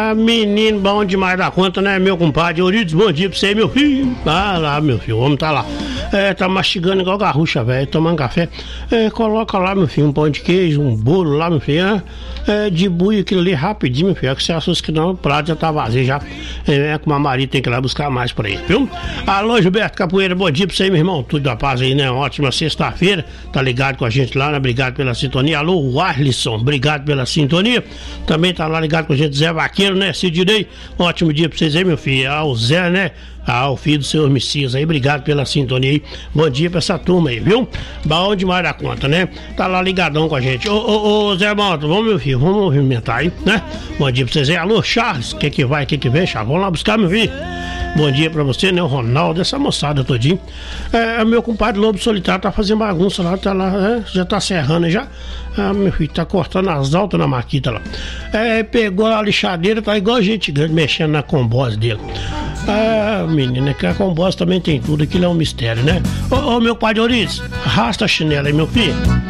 Menino bom demais da conta, né, meu compadre? Eurides, bom dia pra você, meu filho. Ah, lá, meu filho, o homem tá lá. Tá mastigando igual garrucha, velho, tomando café. Coloca lá, meu filho, um pão de queijo, um bolo lá, meu filho. De buio aquilo ali rapidinho, meu filho. É que você assusta que não, o prato já tá vazio já. Com uma Maria tem que ir lá buscar mais pra ele, viu? Alô, Gilberto Capoeira, bom dia pra você, meu irmão. Tudo da paz aí, né? Ótima sexta-feira. Tá ligado com a gente lá, né? Obrigado pela sintonia. Alô, Arlisson, obrigado pela sintonia. Também tá lá ligado com a gente, Zé Vaqueiro, né? Cidinei, ótimo dia pra vocês aí, meu filho. O Zé, né? O filho do senhor Messias aí, obrigado pela sintonia aí. Bom dia pra essa turma aí, viu? Bom demais da conta, né? Tá lá ligadão com a gente. Ô, Zé Malta, vamos, meu filho, vamos movimentar aí, né? Bom dia pra vocês aí. Alô, Charles, que vem, Charles? Vamos lá buscar, meu filho. Bom dia pra você, né? O Ronaldo, essa moçada todinho. Meu compadre Lobo Solitário tá fazendo bagunça lá, tá lá, já tá serrando já. Meu filho, tá cortando as altas na maquita lá. Pegou a lixadeira, tá igual gente grande mexendo na combose dele. Menina, que a combose também tem tudo, aquilo é um mistério, né? Ô, meu pai de Oriz, arrasta a chinela aí, meu filho.